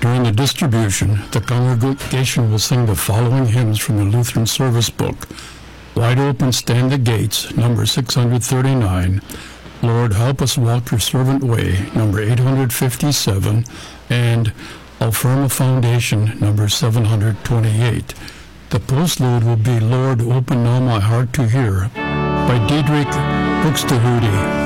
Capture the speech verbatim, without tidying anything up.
During the distribution, the congregation will sing the following hymns from the Lutheran Service Book: Wide Open Stand the Gates, number six hundred thirty-nine, Lord Help Us Walk Your Servant Way, number eight hundred fifty-seven, and I'll Firm a Foundation, number seven hundred twenty-eight. The postlude will be Lord, Open Now My Heart to Hear by Diedrich Buxtehude.